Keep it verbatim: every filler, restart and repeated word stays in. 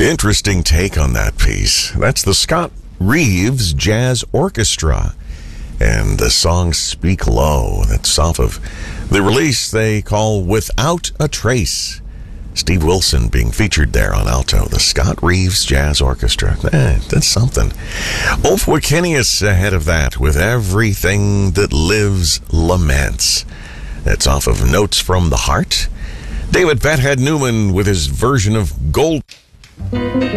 Interesting take on that piece. That's the Scott Reeves Jazz Orchestra. And the song Speak Low. That's off of the release they call Without a Trace. Steve Wilson being featured there on alto. The Scott Reeves Jazz Orchestra. Eh, that's something. Ulf Wikenius ahead of that with Everything That Lives Laments. That's off of Notes from the Heart. David Fathead Newman with his version of Gold.